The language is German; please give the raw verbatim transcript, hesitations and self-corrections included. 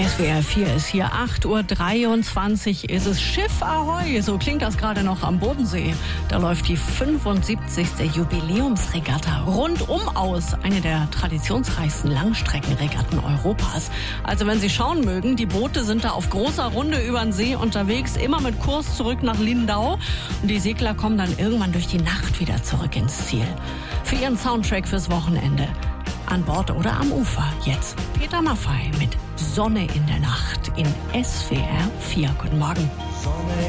S W R vier ist hier, acht Uhr dreiundzwanzig ist es. Schiff Ahoi, so klingt das gerade noch am Bodensee. Da läuft die fünfundsiebzigste Jubiläumsregatta rundum aus. Eine der traditionsreichsten Langstreckenregatten Europas. Also wenn Sie schauen mögen, die Boote sind da auf großer Runde über den See unterwegs, immer mit Kurs zurück nach Lindau. Und die Segler kommen dann irgendwann durch die Nacht wieder zurück ins Ziel. Für Ihren Soundtrack fürs Wochenende. An Bord oder am Ufer. Jetzt Peter Maffay mit Sonne in der Nacht in S W R vier. Guten Morgen. Sonne